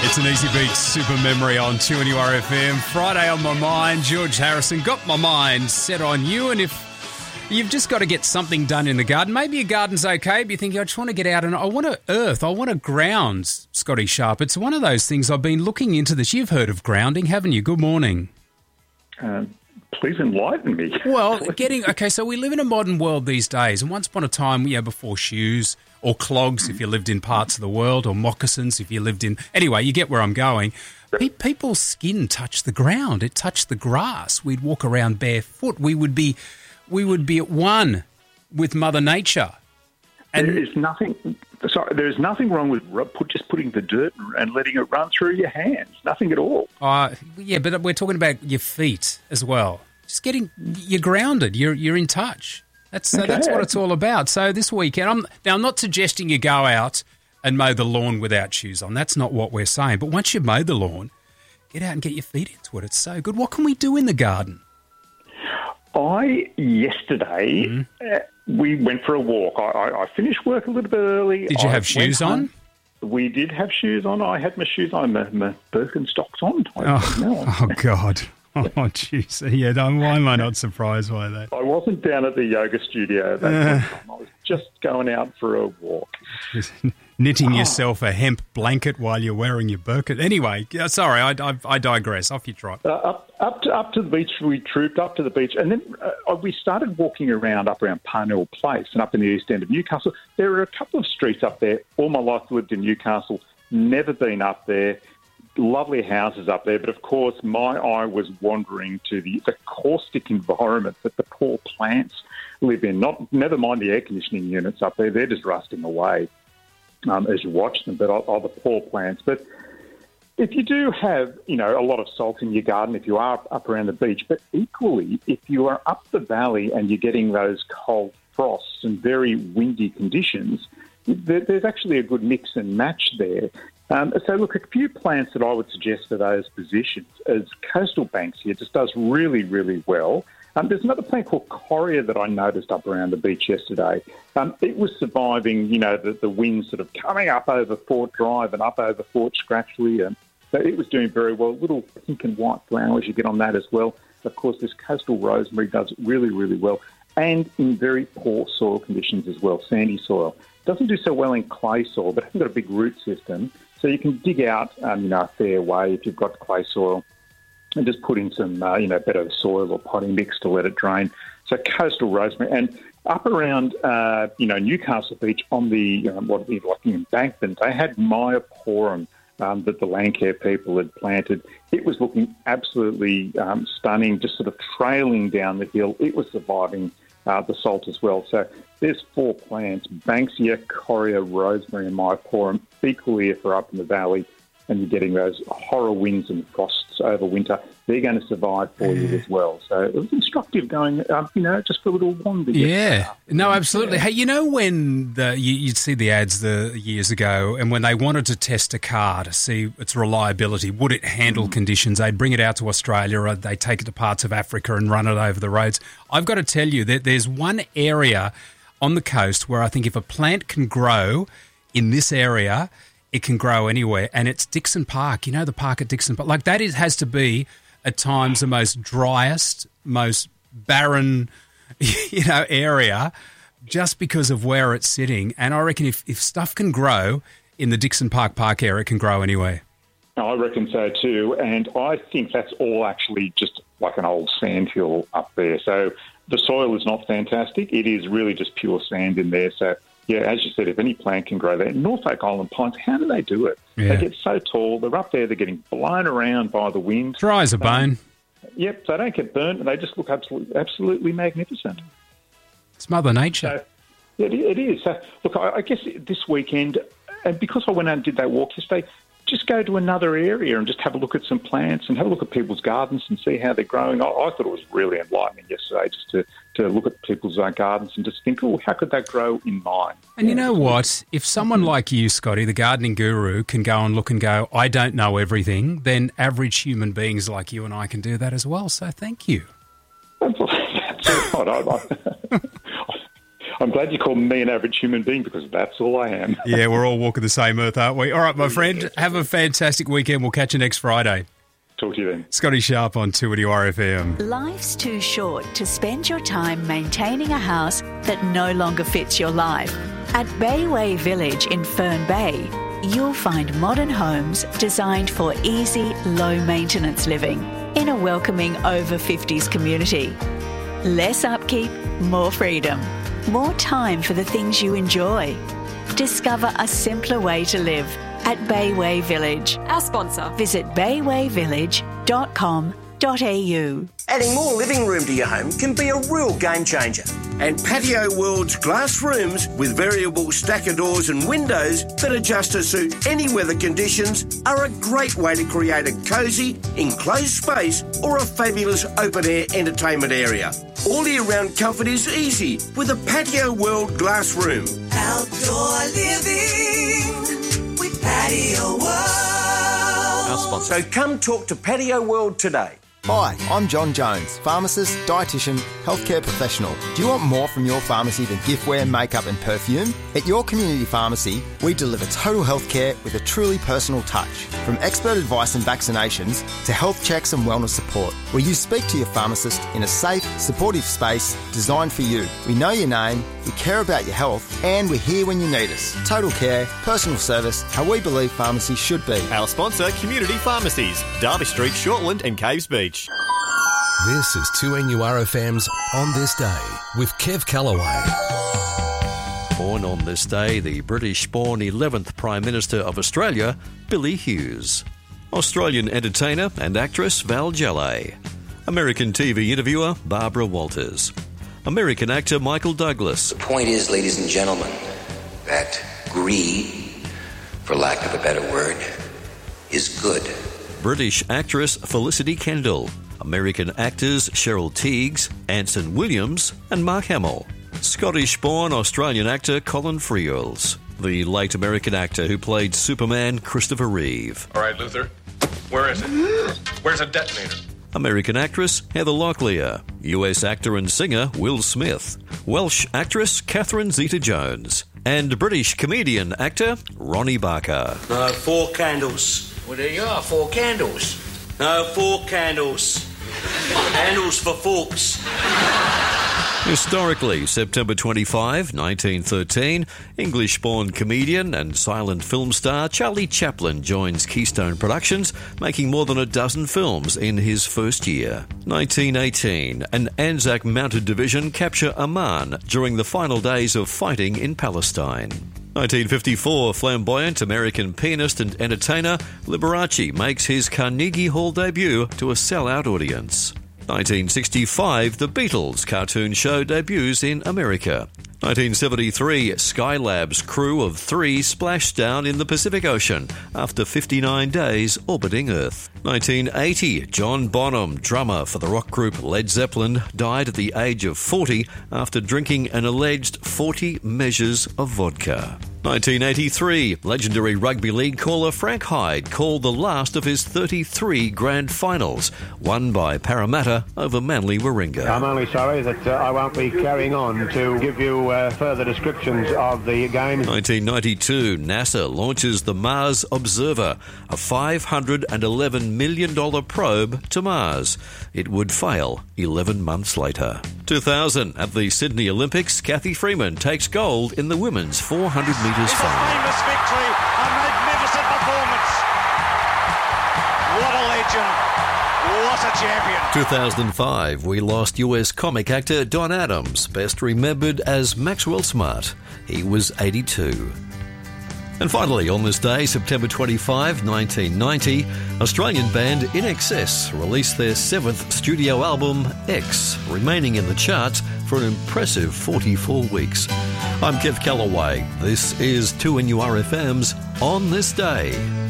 It's an Easy Beat super memory on 2NURFM. Friday on my mind. George Harrison got my mind set on you. And if you've just got to get something done in the garden, maybe your garden's okay, but you think, I just want to get out and I want to earth, I want to ground, Scotty Sharp. It's one of those things I've been looking into this. You've heard of grounding, haven't you? Good morning. Please enlighten me. Well, so we live in a modern world these days, and once upon a time, before shoes or clogs if you lived in parts of the world, or moccasins if you lived in... Anyway, you get where I'm going. People's skin touched the ground. It touched the grass. We'd walk around barefoot. We would be at one with Mother Nature. And There's nothing wrong with just putting the dirt and letting it run through your hands. Nothing at all. Yeah, but we're talking about your feet as well. Just you're grounded. You're in touch. That's what it's all about. So this weekend, I'm not suggesting you go out and mow the lawn without shoes on. That's not what we're saying. But once you've mowed the lawn, get out and get your feet into it. It's so good. What can we do in the garden? Yesterday, we went for a walk. I finished work a little bit early. Did you have shoes on? We did have shoes on. I had my shoes on, my Birkenstocks on. Oh, God. Oh, jeez. Yeah, why am I not surprised by that? I wasn't down at the yoga studio that time. I was just going out for a walk. Knitting yourself a hemp blanket while you're wearing your Birkin. Anyway, sorry, I digress. Off you trot. Up to the beach, we trooped up to the beach, and then we started walking around Parnell Place and up in the east end of Newcastle. There are a couple of streets up there. All my life I lived in Newcastle, never been up there. Lovely houses up there, but of course my eye was wandering to the caustic environment that the poor plants live in. Never mind the air conditioning units up there; they're just rusting away as you watch them. But the poor plants. But if you do have, a lot of salt in your garden, if you are up around the beach, but equally if you are up the valley and you're getting those cold frosts and very windy conditions, there's actually a good mix and match there. So, look, a few plants that I would suggest for those positions is Coastal Banksia just does really, really well. There's another plant called Coria that I noticed up around the beach yesterday. It was surviving, the winds sort of coming up over Fort Drive and up over Fort Scratchley. And so it was doing very well. Little pink and white flowers you get on that as well. Of course, this Coastal Rosemary does really, really well. And in very poor soil conditions as well, sandy soil. Doesn't do so well in clay soil, but hasn't got a big root system. So you can dig out, a fair way if you've got clay soil and just put in some, better soil or potting mix to let it drain. So Coastal Rosemary. And up around, Newcastle Beach on the, like the embankment, they had Myoporum that the Landcare people had planted. It was looking absolutely stunning, just sort of trailing down the hill. It was surviving the salt as well. So there's 4 plants, Banksia, Coria, Rosemary and Myoporum, equally if they're up in the valley and you're getting those horror winds and frosts over winter, they're going to survive for you as well. So it was instructive going, just for a little wander. Yeah. No, absolutely. Yeah. Hey, when you'd see the ads years ago and when they wanted to test a car to see its reliability, would it handle conditions, they'd bring it out to Australia or they'd take it to parts of Africa and run it over the roads. I've got to tell you that there's one area on the coast where I think if a plant can grow in this area, it can grow anywhere, and it's Dixon Park. The park at Dixon Park. Like, that has to be, at times, the most driest, most barren, area, just because of where it's sitting. And I reckon if stuff can grow in the Dixon Park area, it can grow anywhere. I reckon so too, and I think that's all actually just like an old sandhill up there. So the soil is not fantastic. It is really just pure sand in there. So, yeah, as you said, if any plant can grow there. Norfolk Island pines, how do they do it? Yeah. They get so tall. They're up there. They're getting blown around by the wind. Dry as a bone. Yep, they don't get burnt. They just look absolutely magnificent. It's Mother Nature. So, it is. So, look, I guess this weekend, and because I went out and did that walk yesterday, just go to another area and just have a look at some plants and have a look at people's gardens and see how they're growing. I thought it was really enlightening yesterday just to look at people's gardens and just think, how could that grow in mine? And you know what? If someone like you, Scotty, the gardening guru, can go and look and go, I don't know everything, then average human beings like you and I can do that as well. So thank you. That's right. I'm glad you called me an average human being because that's all I am. Yeah, we're all walking the same earth, aren't we? All right, my friend, have a fantastic weekend. We'll catch you next Friday. Talk to you then. Scotty Sharp on 2NURFM. Life's too short to spend your time maintaining a house that no longer fits your life. At Bayway Village in Fern Bay, you'll find modern homes designed for easy, low-maintenance living in a welcoming over-50s community. Less upkeep, more freedom, more time for the things you enjoy. Discover a simpler way to live at Bayway Village. Our sponsor. Visit baywayvillage.com.au. Adding more living room to your home can be a real game changer. And Patio World's glass rooms with variable stacker doors and windows that adjust to suit any weather conditions are a great way to create a cosy, enclosed space or a fabulous open-air entertainment area. All year-round comfort is easy with a Patio World glass room. Outdoor living with Patio World. Our sponsor. So come talk to Patio World today. Hi, I'm John Jones, pharmacist, dietitian, healthcare professional. Do you want more from your pharmacy than giftware, makeup and perfume? At your community pharmacy, we deliver total healthcare with a truly personal touch. From expert advice and vaccinations to health checks and wellness support, where you speak to your pharmacist in a safe, supportive space designed for you. We know your name, we care about your health, and we're here when you need us. Total care, personal service, how we believe pharmacy should be. Our sponsor, Community Pharmacies, Derby Street, Shortland and Caves Beach. This is 2NURFM's On This Day with Kev Callaway. Born on this day, the British-born 11th Prime Minister of Australia, Billy Hughes. Australian entertainer and actress Val Jellay. American TV interviewer Barbara Walters. American actor Michael Douglas. The point is, ladies and gentlemen, that greed, for lack of a better word, is good. British actress Felicity Kendall. American actors Cheryl Teagues, Anson Williams and Mark Hamill. Scottish-born Australian actor Colin Friels. The late American actor who played Superman Christopher Reeve. All right, Luther, where is it? Where's a detonator? American actress Heather Locklear. US actor and singer Will Smith. Welsh actress Catherine Zeta-Jones. And British comedian actor Ronnie Barker. No, 4 candles. Well, there you are, 4 candles. No, 4 candles. Handles for forks. Historically, September 25, 1913, English-born comedian and silent film star Charlie Chaplin joins Keystone Productions, making more than a dozen films in his first year. 1918, an Anzac Mounted Division capture Amman during the final days of fighting in Palestine. 1954, flamboyant American pianist and entertainer Liberace makes his Carnegie Hall debut to a sellout audience. 1965, The Beatles cartoon show debuts in America. 1973, Skylab's crew of 3 splashed down in the Pacific Ocean after 59 days orbiting Earth. 1980, John Bonham, drummer for the rock group Led Zeppelin, died at the age of 40 after drinking an alleged 40 measures of vodka. 1983, legendary rugby league caller Frank Hyde called the last of his 33 grand finals, won by Parramatta over Manly Warringah. I'm only sorry that I won't be carrying on to give you further descriptions of the game. 1992, NASA launches the Mars Observer, a $511 million probe to Mars. It would fail 11 months later. 2000, at the Sydney Olympics, Kathy Freeman takes gold in the women's 400 metres It's a famous victory, a magnificent performance. What a legend. What a champion. 2005, we lost US comic actor Don Adams, best remembered as Maxwell Smart. He was 82. And finally, on this day, September 25, 1990, Australian band In Excess released their 7th studio album, X, remaining in the charts for an impressive 44 weeks. I'm Kev Callaway. This is 2NURFM's On This Day.